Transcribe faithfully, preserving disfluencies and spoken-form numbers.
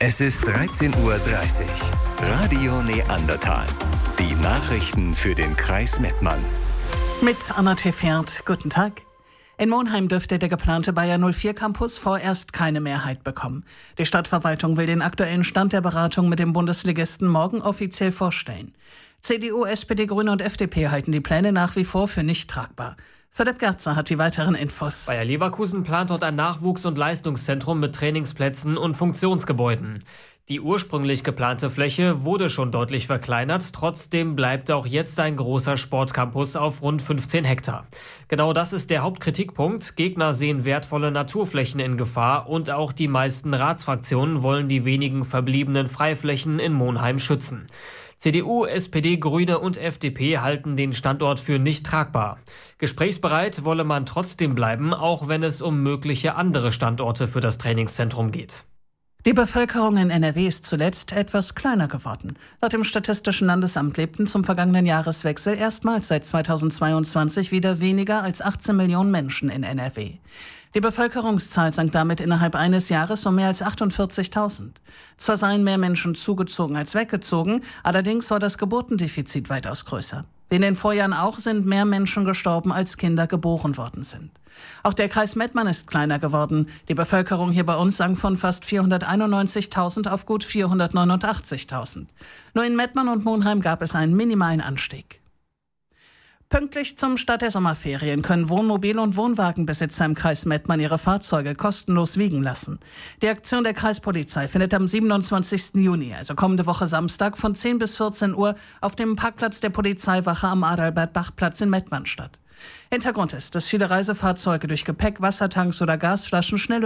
Es ist dreizehn Uhr dreißig. Radio Neandertal. Die Nachrichten für den Kreis Mettmann. Mit Anna Tefert. Guten Tag. In Monheim dürfte der geplante Bayer null vier Campus vorerst keine Mehrheit bekommen. Die Stadtverwaltung will den aktuellen Stand der Beratung mit dem Bundesligisten morgen offiziell vorstellen. C D U, S P D, Grüne und F D P halten die Pläne nach wie vor für nicht tragbar. Philipp Gerzer hat die weiteren Infos. Bayer Leverkusen plant dort ein Nachwuchs- und Leistungszentrum mit Trainingsplätzen und Funktionsgebäuden. Die ursprünglich geplante Fläche wurde schon deutlich verkleinert, trotzdem bleibt auch jetzt ein großer Sportcampus auf rund fünfzehn Hektar. Genau das ist der Hauptkritikpunkt. Gegner sehen wertvolle Naturflächen in Gefahr und auch die meisten Ratsfraktionen wollen die wenigen verbliebenen Freiflächen in Monheim schützen. C D U, S P D, Grüne und F D P halten den Standort für nicht tragbar. Gesprächsbereit wolle man trotzdem bleiben, auch wenn es um mögliche andere Standorte für das Trainingszentrum geht. Die Bevölkerung in N R W ist zuletzt etwas kleiner geworden. Laut dem Statistischen Landesamt lebten zum vergangenen Jahreswechsel erstmals seit zweitausendzweiundzwanzig wieder weniger als achtzehn Millionen Menschen in N R W. Die Bevölkerungszahl sank damit innerhalb eines Jahres um mehr als achtundvierzigtausend. Zwar seien mehr Menschen zugezogen als weggezogen, allerdings war das Geburtendefizit weitaus größer. Wie in den Vorjahren auch sind mehr Menschen gestorben, als Kinder geboren worden sind. Auch der Kreis Mettmann ist kleiner geworden. Die Bevölkerung hier bei uns sank von fast vierhunderteinundneunzigtausend auf gut vierhundertneunundachtzigtausend. Nur in Mettmann und Monheim gab es einen minimalen Anstieg. Pünktlich zum Start der Sommerferien können Wohnmobil- und Wohnwagenbesitzer im Kreis Mettmann ihre Fahrzeuge kostenlos wiegen lassen. Die Aktion der Kreispolizei findet am siebenundzwanzigsten Juni, also kommende Woche Samstag, von zehn bis vierzehn Uhr auf dem Parkplatz der Polizeiwache am Adalbert-Bach-Platz in Mettmann statt. Hintergrund ist, dass viele Reisefahrzeuge durch Gepäck, Wassertanks oder Gasflaschen schnell